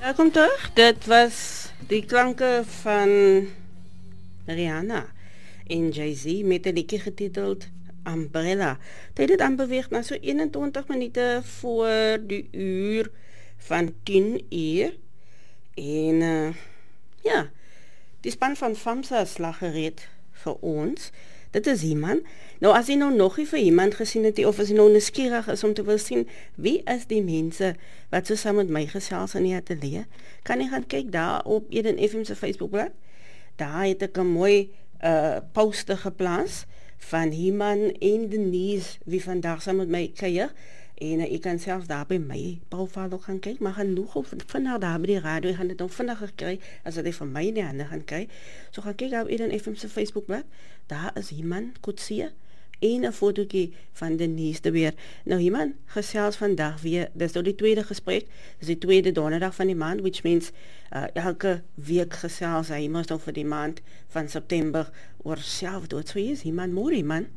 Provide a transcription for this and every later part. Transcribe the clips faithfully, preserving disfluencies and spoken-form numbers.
Welkom terug. Dit was die klanke van Rihanna en Jay-Z met 'n liedjie getiteld Umbrella. Dit het aanbeweeg na so eenentwintig minute voor die uur van tien uur. En uh, ja, die span van FAMSA is slag gereed vir ons. Dit is iemand. Nou, as jy nou nog nie vir iemand gesien het, of as jy nou nuuskierig is om te wil sien, wie is die mense wat so saam met my gesels in die ateljee, kan jy gaan kyk daar op Eden F M se Facebookblad. Daar het ek 'n mooi uh, poster geplaas van Iman en Denise, wie vandag saam met my kuier. En uh, jy kan selfs daar by my profiel ook gaan kyk, maar genoeg of vandag daar by die radio, jy gaan dit nog vinniger kry, as wat jy van my in die hande gaan kry. So gaan kyk daar op Eden F M se Facebookblad, daar is Iman Kutsie, en 'n fotootjie van Denise de Weer. Nou Iman, gesels vandag weer, dis nou die tweede gesprek, dis die tweede donderdag van die maand, which means, uh, elke week gesels hy, mos nou vir die maand van September, oor selfdood. So is Iman, môre Iman.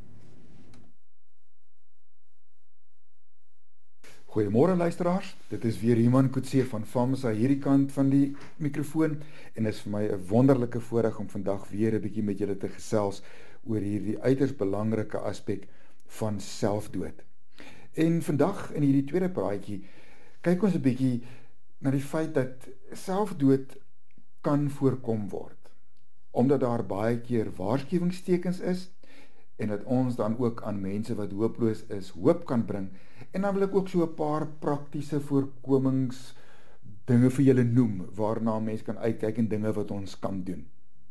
Goeiemôre luisteraars, dit is weer Iman Kutsie van FAMSA hierdie kant van die mikrofoon en is vir my 'n wonderlike voorreg om vandag weer 'n bietjie met julle te gesels oor hierdie uiters belangrike aspek van selfdood. En vandag in hierdie tweede praatjie kyk ons 'n bietjie na die feit dat selfdood kan voorkom word, omdat daar baie keer waarskuwingstekens is en dat ons dan ook aan mense wat hooploos is, hoop kan bring. En dan wil ek ook so 'n paar praktiese voorkomings dinge vir julle noem, waarna mense kan uitkyk en dinge wat ons kan doen.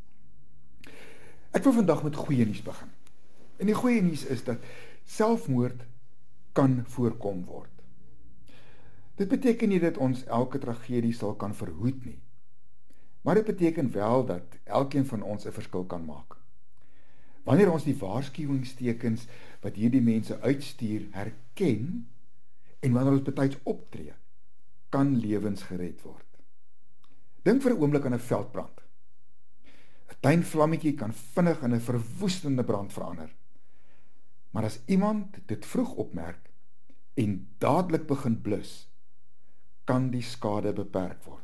Ek wil vandag met goeie nuus begin. En die goeie nuus is dat selfmoord kan voorkom word. Dit beteken nie dat ons elke tragedie sal kan verhoed nie. Maar dit beteken wel dat elkeen van ons 'n verskil kan maak. Wanneer ons die waarskuwingstekens wat hierdie mense uitstuur herken, en wanneer ons betyds optree, kan lewens gered word. Dink vir 'n oomblik aan 'n veldbrand. 'n Tuinvlammetjie kan vinnig in 'n verwoestende brand verander. Maar as iemand dit vroeg opmerk en dadelik begin blus, kan die skade beperk word.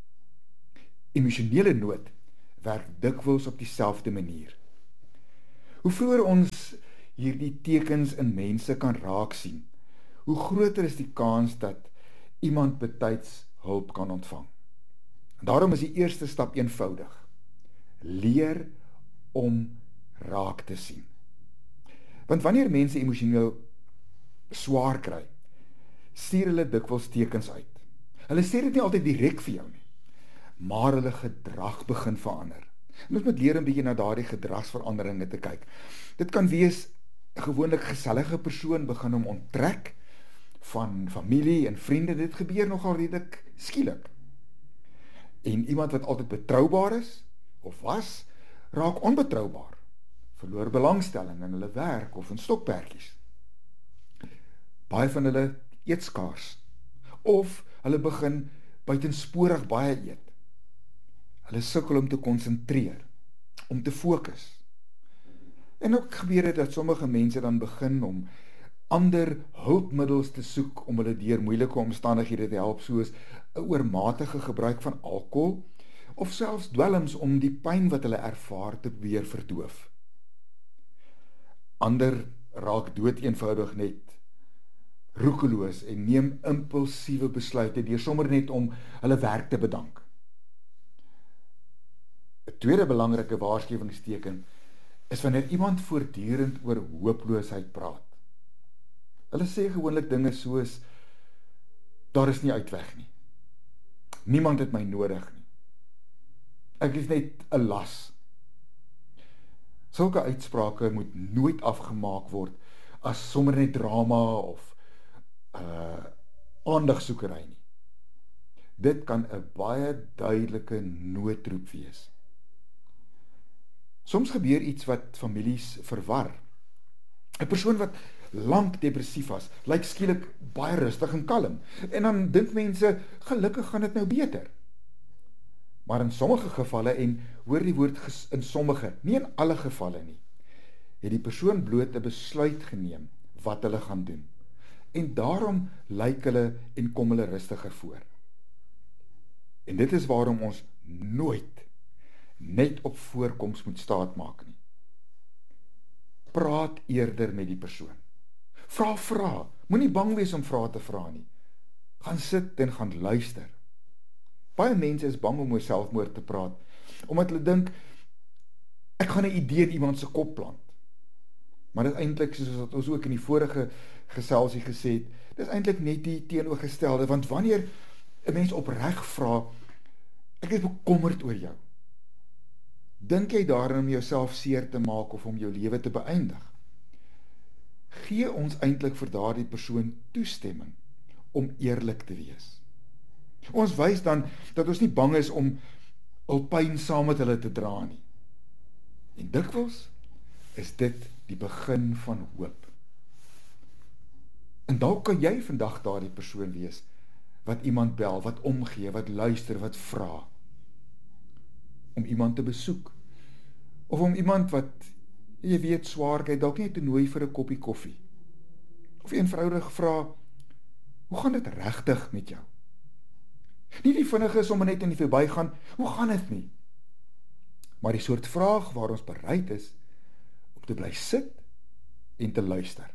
Emosionele nood werk dikwels op dieselfde manier. Hoe vroeër ons hierdie tekens in mense kan raak sien, hoe groter is die kans dat iemand betyds hulp kan ontvang. En daarom is die eerste stap eenvoudig. Leer om raak te sien. Want wanneer mense emosioneel swaar kry, stuur hulle dikwels tekens uit. Hulle sê dit nie altyd direk vir jou nie, maar hulle gedrag begin verander. En ons moet leer 'n bietjie na daardie gedragsveranderinge te kyk. Dit kan wees 'n gewoonlik gesellige persoon begin hom onttrek van familie en vriende. Dit gebeur nogal redelik skielik. En iemand wat altyd betroubaar is of was, raak onbetroubaar, verloor belangstelling in hulle werk of in stokperdjies. Baie van hulle eet skaars of hulle begin buitensporig baie eet. Hulle sukkel om te konsentreer, om te fokus. En ook gebeur dit dat sommige mense dan begin om ander hulpmiddels te soek om hulle deur moeilike omstandighede te help, soos 'n oormatige gebruik van alkohol of selfs dwelms om die pyn wat hulle ervaar te probeer verdoof. Ander raak dood eenvoudig net roekeloos en neem impulsiewe besluite deur sommer net om hulle werk te bedank. 'n Tweede belangrike waarskuwingsteken is wanneer iemand voortdurend oor hooploosheid praat. Hulle sê gewoonlik dinge soos, daar is nie uitweg nie. Niemand het my nodig nie. Ek is net 'n las. Sulke uitsprake moet nooit afgemaak word as sommer net drama of uh, aandagsoekery nie. Dit kan 'n baie duidelike noodroep wees. Soms gebeur iets wat families verwar. 'n Persoon wat lank depressief was, lyk skielik baie rustig en kalm. En dan dink mense, gelukkig gaan dit nou beter. Maar in sommige gevalle, en hoor die woord in sommige, nie in alle gevalle nie, het die persoon bloot 'n besluit geneem wat hulle gaan doen. En daarom lyk hulle en kom hulle rustiger voor. En dit is waarom ons nooit net op voorkoms moet staatmaak nie. Praat eerder met die persoon. Vra, vra. Moenie bang wees om vrae te vra nie. Gaan sit en gaan luister. Baie mense is bang om oor selfmoord te praat, omdat hulle dink, ek gaan 'n idee in iemand se kop plant. Maar dit is eintlik, soos wat ons ook in die vorige geselsie gesê het, dit is eintlik net die teenoorgestelde, want wanneer 'n mens opreg vra, ek is bekommerd oor jou, dink jy daarin om jouself seer te maak of om jou lewe te beëindig? Gee ons eintlik vir daardie persoon toestemming om eerlik te wees. Ons wys dan dat ons nie bang is om hul pyn saam met hulle te dra nie. En dikwels is dit die begin van hoop. En dalk kan jy vandag daardie persoon wees wat iemand bel, wat omgee, wat luister, wat vra. Om iemand te besoek. Of om iemand wat, jy weet, swaar kry, dalk net te nooi vir 'n koppie koffie. Of eenvoudig vra, hoe gaan dit regtig met jou? Nie die vinnige is om net in die verbygaan, hoe gaan dit nie? Maar die soort vraag waar ons bereid is om te bly sit en te luister.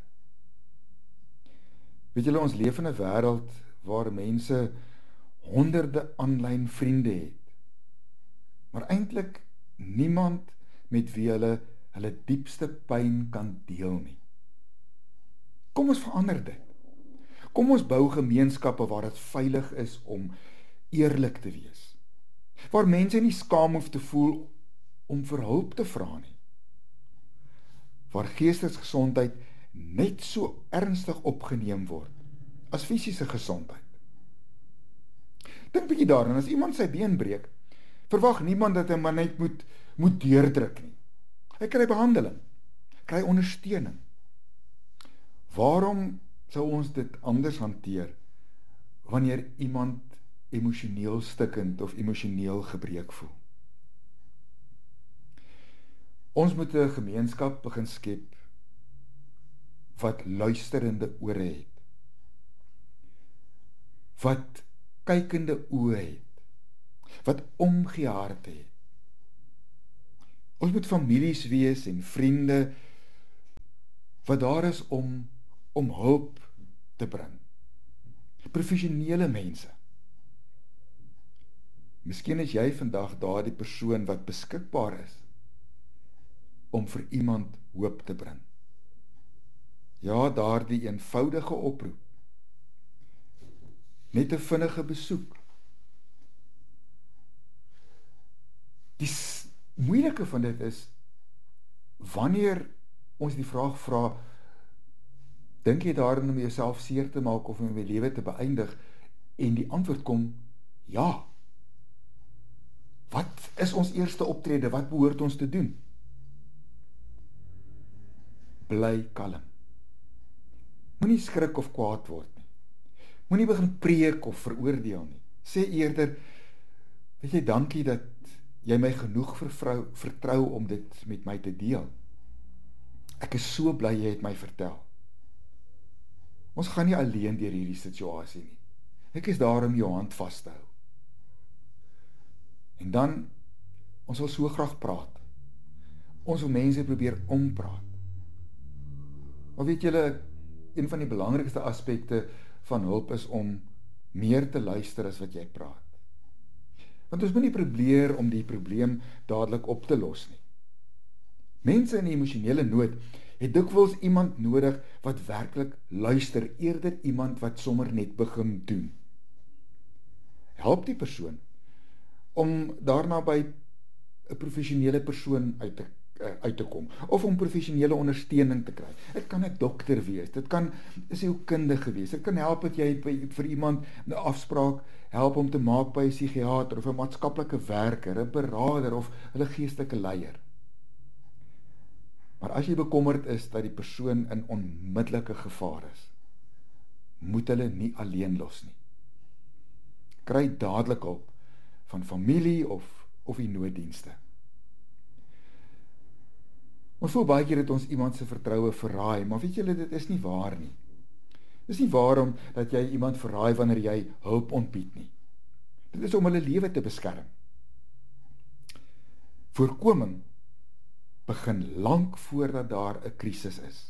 Weet julle, ons leef in 'n wêreld waar mense honderde aanlyn vriende het, maar eintlik niemand met wie hulle hulle diepste pyn kan deel nie. Kom ons verander dit. Kom ons bou gemeenskappe waar dit veilig is om eerlik te wees. Waar mense nie skaam hoef te voel om vir hulp te vra nie. Waar geestesgesondheid net so ernstig opgeneem word as fisiese gesondheid. Dink bietjie daaraan, as iemand sy been breek, verwag niemand dat hy maar net moet, moet deurdruk nie. Hy kry behandeling, kry ondersteuning. Waarom sou ons dit anders hanteer wanneer iemand emosioneel stikkend of emosioneel gebreek voel? Ons moet 'n gemeenskap begin skep wat luisterende ore het, wat kykende oë het, wat omgee harte het. Ons moet families wees en vriende wat daar is om om hulp te bring. Professionele mense. Miskien is jy vandag daardie persoon wat beskikbaar is om vir iemand hoop te bring. Ja, daardie eenvoudige oproep. Net 'n vinnige besoek. Die moeilike van dit is, wanneer ons die vraag vra, dink jy daarin om jouself seer te maak of om jou lewe te beëindig, en die antwoord kom, ja. Wat is ons eerste optrede? Wat behoort ons te doen? Bly kalm. Moenie skrik of kwaad word nie. Moenie begin preek of veroordeel nie. Sê eerder, weet jy, dankie dat jy my genoeg vervrou, vertrou om dit met my te deel. Ek is so bly jy het my vertel. Ons gaan nie alleen deur hierdie situasie nie. Ek is daar om jou hand vas te hou. En dan, ons wil so graag praat. Ons wil mense probeer ompraat. Maar weet julle, een van die belangrikste aspekte van hulp is om meer te luister as wat jy praat. Want ons moet nie probeer om die probleem dadelik op te los nie. Mense in emosionele nood het dikwels iemand nodig wat werklik luister, eerder iemand wat sommer net begin doen. Help die persoon om daarna by 'n professionele persoon uit te, uit te kom, of om professionele ondersteuning te kry. Dit kan 'n dokter wees, dit kan 'n sielkundige wees, dit kan help dat jy by, vir iemand 'n afspraak help om te maak by 'n psigiater, of 'n maatskaplike werker, 'n beraader, of 'n geestelike leier. Maar as jy bekommerd is dat die persoon in onmiddellike gevaar is, moet hulle nie alleen los nie. Kry dadelik hulp van familie of, of die nooddienste. Ons voel baie keer dat ons iemand se vertroue verraai, maar weet julle, dit is nie waar nie. Dit is nie waarom dat jy iemand verraai wanneer jy hulp ontbied nie. Dit is om hulle lewe te beskerm. Voorkoming begin lank voordat daar 'n krisis is.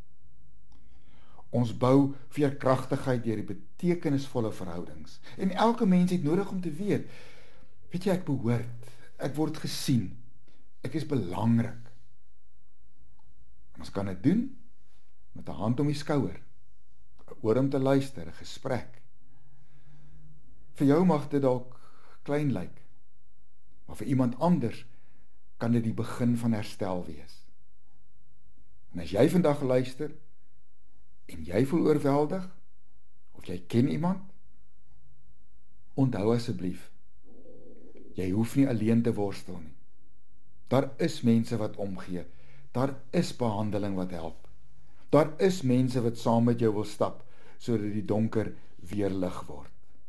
Ons bou veerkragtigheid deur die betekenisvolle verhoudings. En elke mens het nodig om te weet, weet jy, ek behoort, ek word gesien, ek is belangrik. En ons kan dit doen met 'n hand om die skouer, 'n oor om te luister, 'n gesprek. Vir jou mag dit dalk klein lyk, maar vir iemand anders kan dit die begin van herstel wees. En as jy vandag luister, en jy voel oorweldig, of jy ken iemand, onthou asseblief, jy hoef nie alleen te worstel nie. Daar is mense wat omgee, daar is behandeling wat help, daar is mense wat saam met jou wil stap, sodat die donker weer lig word.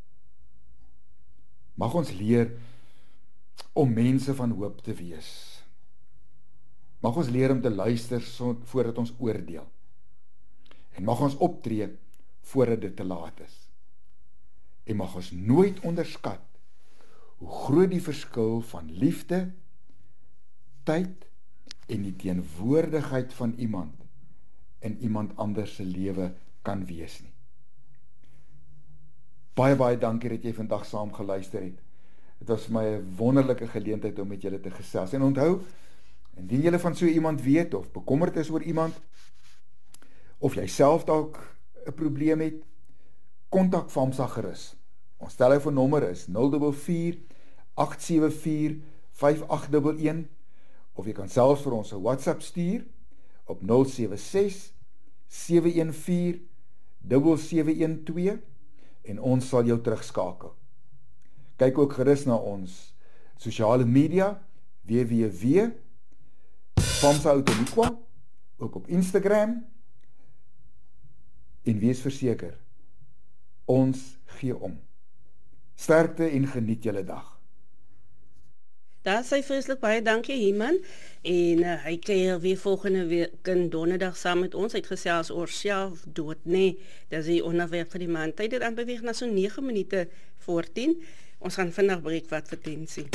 Mag ons leer om mense van hoop te wees. Mag ons leer om te luister so, voordat ons oordeel. En mag ons optree voordat dit te laat is. En mag ons nooit onderskat hoe groot die verskil van liefde, tyd en die teenwoordigheid van iemand in iemand anders se lewe kan wees nie. Baie, baie dankie dat jy vandag saam geluister het. Dit was vir my 'n wonderlike geleentheid om met julle te gesels. En onthou, indien julle van so iemand weet of bekommerd is oor iemand, of jy self dalk 'n probleem het, kontak Famsa gerus. Ons telefoonnommer is nul vier vier, agt sewe vier, vyf agt een een, of jy kan selfs vir ons 'n WhatsApp stuur op nul sewe ses, sewe een vier, sewe sewe een twee en ons sal jou terugskakel. Kyk ook gerus na ons sosiale media, w w w punt Famsa Outeniqua, ook op Instagram, en wees verseker, ons gee om. Sterkte en geniet julle dag. Daar sê vreeslik baie dankie, Iman. En uh, hy keer weer volgende week in donderdag saam met ons. Hy het gesels oor selfdood, nee, dat is die onderwerp vir die maand. Hy het dit aanbeweeg na so nege minute voor tien. Ons gaan vandag breek wat vir tien sien.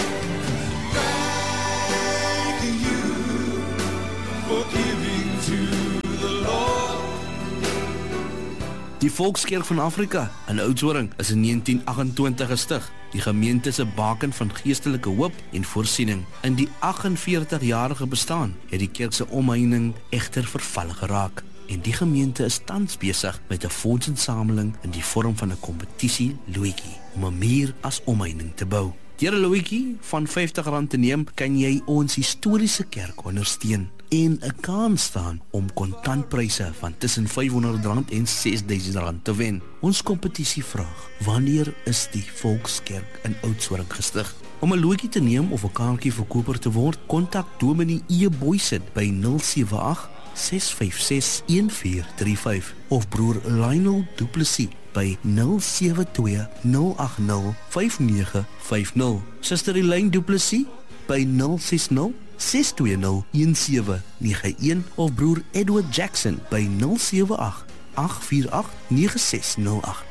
Die Volkskerk van Afrika in Oudtshoorn is in negentien agt-en-twintig gestig. Die gemeente is 'n baken van geestelike hoop en voorsiening. In die agt en veertig-jarige bestaan het die kerk se omheining egter verval geraak. En die gemeente is tans besig met 'n fondsinsameling in die vorm van 'n kompetisie loetjie om 'n muur as omheining te bou. Deur 'n loetjie van vyftig rand te neem, kan jy ons historiese kerk ondersteun en 'n kans staan om kontantpryse van tussen vyfhonderd rand en ses duisend rand te wen. Ons kompetisie vraag: wanneer is die Volkskerk in Oudtshoorn gestig? Om 'n loetjie te neem of 'n kaartjie verkoper te word, kontak Dominee E. Boysen by nul sewe agt, ses vyf ses, een vier drie vyf of broer Lionel Du Plessis by nul sewe twee, nul agt nul, vyf nege vyf nul. Suster Elaine Du Plessis by nul ses nul, ses twee nul, een sewe nege een of broer Edward Jackson by nul sewe agt, agt vier agt, nege ses nul agt.